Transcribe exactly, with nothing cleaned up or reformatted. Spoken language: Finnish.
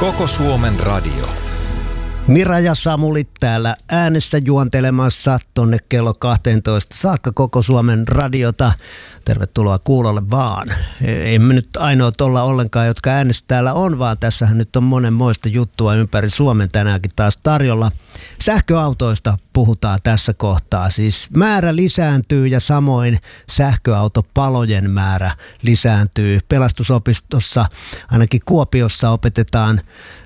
Koko Suomen radio. Mira ja Samuli täällä äänessä juontelemassa tonne kello kaksitoista saakka Koko Suomen radiota. Tervetuloa kuulolle vaan. Ei me nyt ainoat olla ollenkaan, jotka äänestä täällä on, vaan tässähän nyt on monenmoista juttua ympäri Suomen tänäänkin taas tarjolla. Sähköautoista puhutaan tässä kohtaa. Siis määrä lisääntyy ja samoin sähköautopalojen määrä lisääntyy. Pelastusopistossa, ainakin Kuopiossa, opetetaan